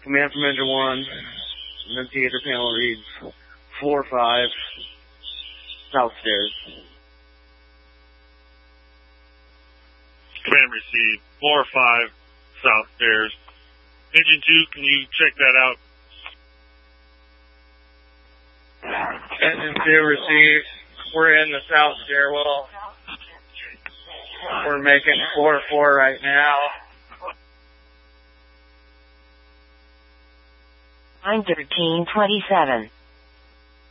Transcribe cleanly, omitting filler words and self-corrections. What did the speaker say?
Command from engine 1. Annunciator panel reads 4-5 south stairs. Command received 4-5 south stairs. Engine 2, can you check that out? Engine 2 received. We're in the south stairwell. We're making 4-4 right now. I'm 1327.